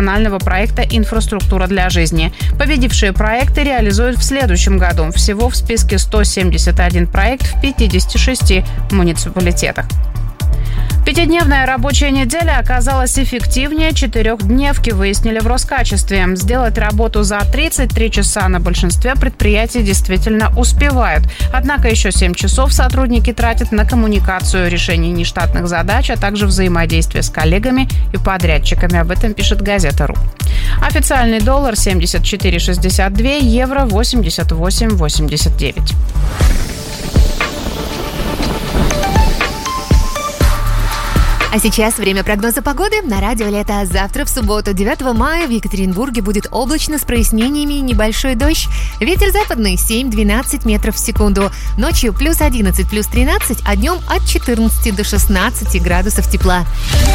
национального проекта «Инфраструктура для жизни». Победившие проекты реализуют в следующем году. Всего в списке 171 проект в 56 муниципалитетах. Пятидневная рабочая неделя оказалась эффективнее 4-дневки, выяснили в Роскачестве. Сделать работу за 33 часа на большинстве предприятий действительно успевают. Однако еще 7 часов сотрудники тратят на коммуникацию, решение нештатных задач, а также взаимодействие с коллегами и подрядчиками. Об этом пишет газета.ру. Официальный доллар 74,62, евро 88,89. А сейчас время прогноза погоды на радио Лето. Завтра, в субботу, 9 мая, в Екатеринбурге будет облачно с прояснениями и небольшой дождь. Ветер западный 7-12 метров в секунду. Ночью +11, +13, а днем от 14 до 16 градусов тепла.